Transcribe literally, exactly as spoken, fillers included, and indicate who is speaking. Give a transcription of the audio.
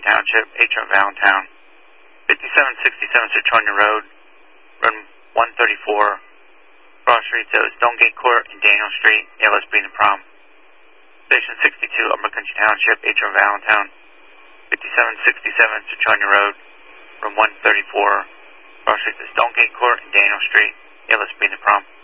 Speaker 1: Township, Atrium Valentine, fifty-seven sixty-seven Citronia Road, run one thirty-four, cross streets of Stonegate Court and Daniel Street, A L S B in the prom. Station sixty-two, Upper Country Township, Atrium Valentine, fifty-seven sixty-seven Citronia Road, room one thirty-four, cross streets of Stonegate Court and Daniel Street, A L S B in the prom.